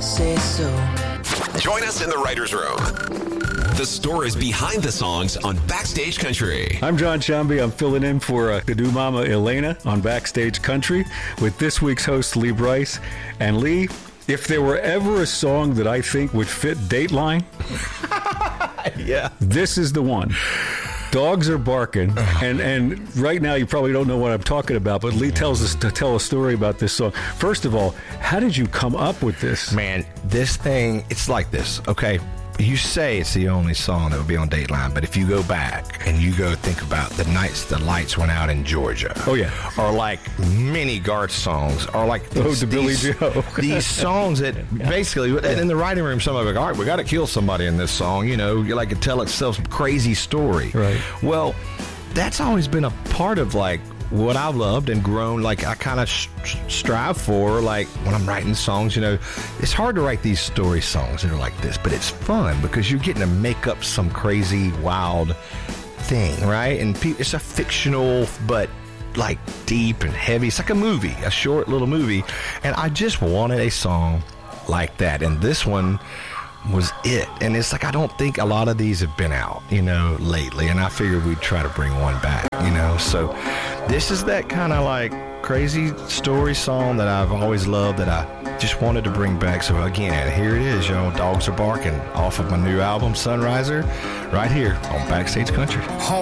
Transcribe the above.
say so. Join us in the writer's room. The stories behind the songs on Backstage Country. I'm John Shambi. I'm filling in for the new mama Elena on Backstage Country with this week's host, Lee Brice. And Lee, if there were ever a song that I think would fit Dateline, yeah, this is the one. Dogs are barking, and right now you probably don't know what I'm talking about, but Lee tells us to tell a story about this song. First of all, how did you come up with this? Man, this thing, it's like this, okay? You say it's the only song that would be on Dateline, but if you go back and you go think about the nights the lights went out in Georgia. Oh, yeah. Or like many Garth songs, or like Billy Joe. These songs that basically, in the writing room, some of it, all right, we got to kill somebody in this song, you know, you like to tell itself some crazy story. Right. Well, that's always been a part of like what I've loved and grown, like I kind of strive for, like when I'm writing songs, you know, it's hard to write these story songs that are like this, but it's fun because you're getting to make up some crazy, wild thing, right? And it's a fictional, but like deep and heavy. It's like a movie, a short little movie. And I just wanted a song like that. And this one was it. And it's like, I don't think a lot of these have been out, you know, lately. And I figured we'd try to bring one back, you know. So this is that kind of like crazy story song that I've always loved that I just wanted to bring back. So again, here it is, y'all. Dogs Are Barking off of my new album, Sunriser, right here on Backstage Country.